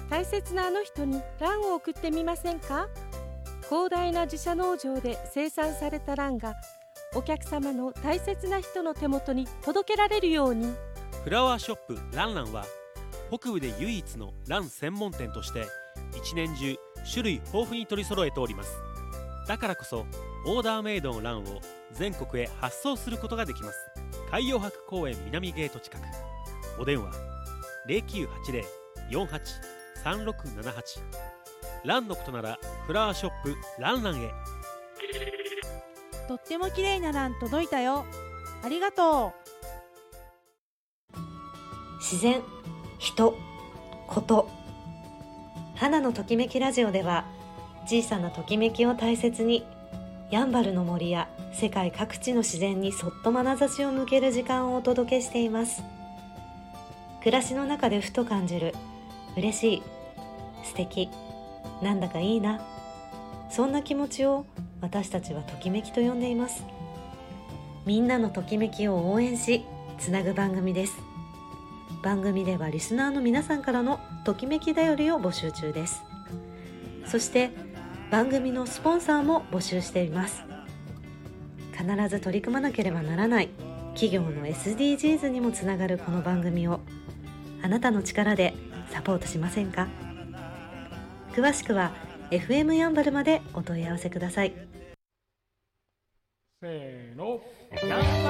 大切なあの人にランを送ってみませんか？広大な自社農場で生産されたランがお客様の大切な人の手元に届けられるように。 フラワーショップランランは北部で唯一のラン専門店として一年中種類豊富に取り揃えております。だからこそオーダーメイドのランを全国へ発送することができます。海洋博公園南ゲート近く。お電話 0980-483678。 ランのことならフラワーショップランランへ。 とっても綺麗なラン届いたよ。ありがとう。 自然、人、こと。花のときめきラジオでは小さなときめきを大切に、やんばるの森や世界各地の自然にそっと眼差しを向ける時間をお届けしています。暮らしの中でふと感じる嬉しい、素敵、なんだかいいな、そんな気持ちを私たちはときめきと呼んでいます。みんなのときめきを応援しつなぐ番組です。番組ではリスナーの皆さんからのときめきだよりを募集中です。そして番組のスポンサーも募集しています。必ず取り組まなければならない企業の SDGs にもつながるこの番組をあなたの力でサポートしませんか？詳しくは FM やんばるまでお問い合わせください。 せーの。